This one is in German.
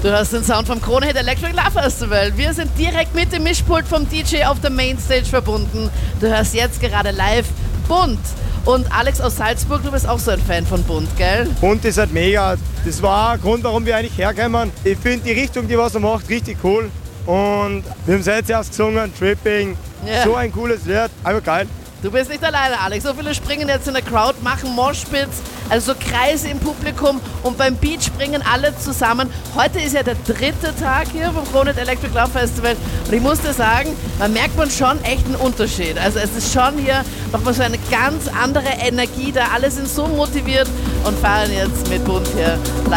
Du hörst den Sound vom Kronehit Electric Love Festival. Wir sind direkt mit dem Mischpult vom DJ auf der Mainstage verbunden. Du hörst jetzt gerade live Bunt. Und Alex aus Salzburg, du bist auch so ein Fan von Bunt, gell? Bunt ist halt mega. Das war ein Grund, warum wir eigentlich herkommen. Ich finde die Richtung, die was er macht, richtig cool. Und wir haben selbst erst gesungen, Tripping. Ja. So ein cooles Lied, einfach geil. Du bist nicht alleine, Alex. So viele springen jetzt in der Crowd, machen Moshpits, also so Kreise im Publikum und beim Beat springen alle zusammen. Heute ist ja der 3. Tag hier vom Kronehit Electric Love Festival und ich muss dir sagen, man merkt schon echt einen Unterschied. Also es ist schon hier nochmal so eine ganz andere Energie da. Alle sind so motiviert und fahren jetzt mit Bunt hier live.